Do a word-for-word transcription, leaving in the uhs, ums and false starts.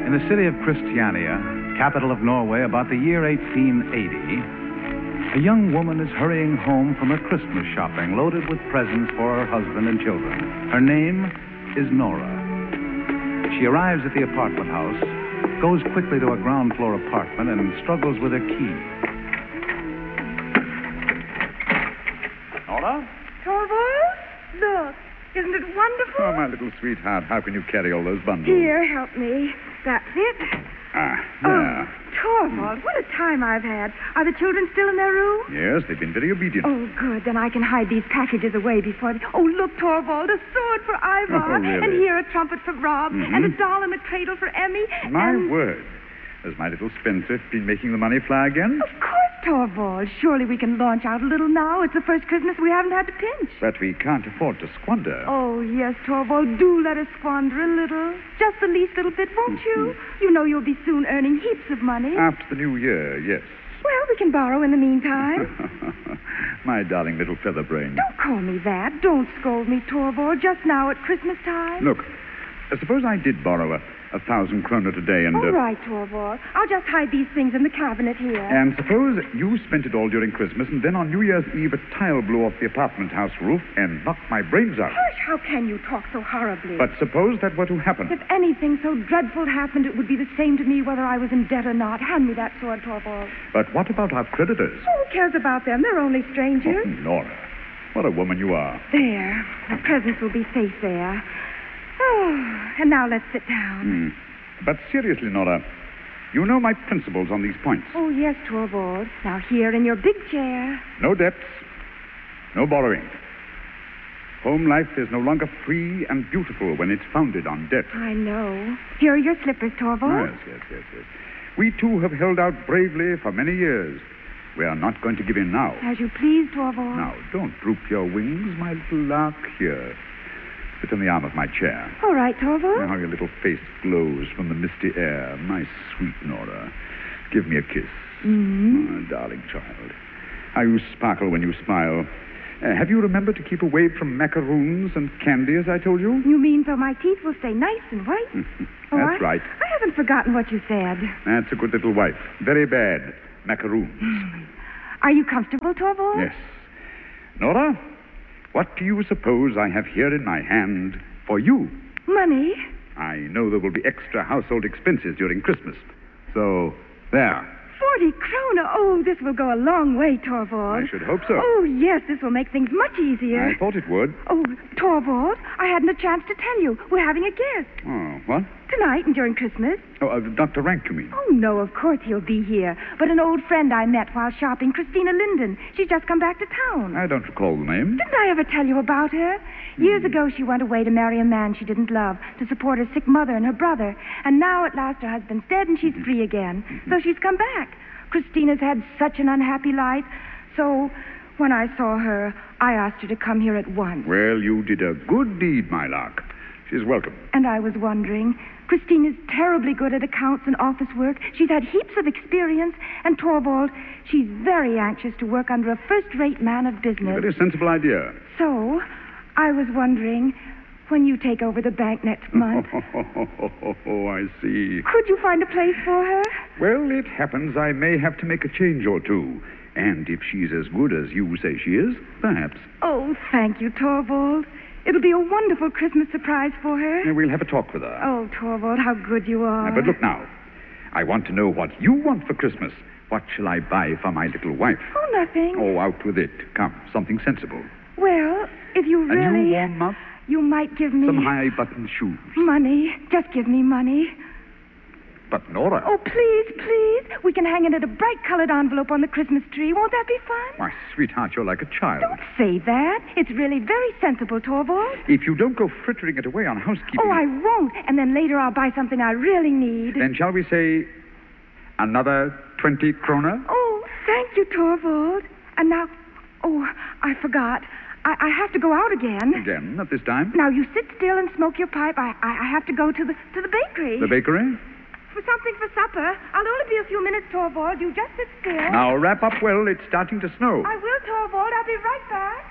In the city of Christiania, capital of Norway, about the year eighteen eighty, a young woman is hurrying home from her Christmas shopping, loaded with presents for her husband and children. Her name is Nora. She arrives at the apartment house, goes quickly to a ground floor apartment, and struggles with her key. Nora? Torvald? Look, isn't it wonderful? Oh, my little sweetheart, how can you carry all those bundles? Here, help me. That's it. Ah, Oh, there. Torvald, what a time I've had. Are the children still in their room? Yes, they've been very obedient. Oh, good. Then I can hide these packages away before they... Oh, look, Torvald, a sword for Ivar. Oh, really? And here a trumpet for Rob. Mhm. And a doll and a cradle for Emmy. My and... word. Has my little spendthrift been making the money fly again? Of course, Torvald. Surely we can launch out a little now. It's the first Christmas we haven't had to pinch. But we can't afford to squander. Oh, yes, Torvald, do let us squander a little. Just the least little bit, won't you? You know you'll be soon earning heaps of money. After the new year, yes. Well, we can borrow in the meantime. My darling little feather brain. Don't call me that. Don't scold me, Torvald, just now at Christmas time. Look, uh, suppose I did borrow a, a thousand kroner today and... All uh, right, Torvald. I'll just hide these things in the cabinet here. And suppose you spent it all during Christmas, and then on New Year's Eve a tile blew off the apartment house roof and knocked my brains out. Hush, how can you talk so horribly? But suppose that were to happen. If anything so dreadful happened, it would be the same to me whether I was in debt or not. Hand me that sword, Torvald. But what about our creditors? Who cares about them? They're only strangers. Oh, Nora, what a woman you are. There. The presents will be safe there. Oh, and now let's sit down. Hmm. But seriously, Nora, you know my principles on these points. Oh, yes, Torvald. Now here in your big chair. No debts, no borrowing. Home life is no longer free and beautiful when it's founded on debt. I know. Here are your slippers, Torvald. Yes, yes, yes, yes. We too have held out bravely for many years. We are not going to give in now. As you please, Torvald. Now, don't droop your wings, my little lark. Here. Sit on the arm of my chair. All right, Torvald. How your little face glows from the misty air. My sweet Nora. Give me a kiss. Mm-hmm. Oh, darling child. How you sparkle when you smile. Uh, have you remembered to keep away from macaroons and candy, as I told you? You mean so my teeth will stay nice and white? That's Oh, I- right. I haven't forgotten what you said. That's a good little wife. Very bad. Macaroons. Are you comfortable, Torvald? Yes. Nora, what do you suppose I have here in my hand for you? Money? I know there will be extra household expenses during Christmas. So, there. Forty krona. Oh, this will go a long way, Torvald. I should hope so. Oh, yes, this will make things much easier. I thought it would. Oh, Torvald, I hadn't a chance to tell you. We're having a guest. Oh, what? Tonight and during Christmas. Oh, uh, Doctor Rank, you mean? Oh, no, of course he'll be here. But an old friend I met while shopping, Christina Linden. She's just come back to town. I don't recall the name. Didn't I ever tell you about her? Years ago, she went away to marry a man she didn't love to support her sick mother and her brother. And now, at last, her husband's dead and she's free again. So she's come back. Christina's had such an unhappy life. So when I saw her, I asked her to come here at once. Well, you did a good deed, my lark. She's welcome. And I was wondering, Christina's terribly good at accounts and office work. She's had heaps of experience. And Torvald, she's very anxious to work under a first-rate man of business. A very sensible idea. So, I was wondering, when you take over the bank next month, Oh, I see. could you find a place for her? Well, it happens I may have to make a change or two. And if she's as good as you say she is, perhaps. Oh, thank you, Torvald. It'll be a wonderful Christmas surprise for her. Uh, We'll have a talk with her. Oh, Torvald, how good you are. Uh, but look now. I want to know what you want for Christmas. What shall I buy for my little wife? Oh, nothing. Oh, out with it. Come, something sensible. Well, if you A really... new warm muff? You might give me... Some high-button shoes. Money. Just give me money. But, Nora... Oh, please, please. We can hang it in a bright-colored envelope on the Christmas tree. Won't that be fun? My sweetheart, you're like a child. Don't say that. It's really very sensible, Torvald. If you don't go frittering it away on housekeeping... Oh, I won't. And then later I'll buy something I really need. Then shall we say another twenty kroner? Oh, thank you, Torvald. And now... Oh, I forgot. I, I have to go out again. Again, at this time? Now, you sit still and smoke your pipe. I, I, I have to go to the to the bakery. The bakery? For something for supper. I'll only be a few minutes, Torvald. You just sit still. Now, wrap up well. It's starting to snow. I will, Torvald. I'll be right back.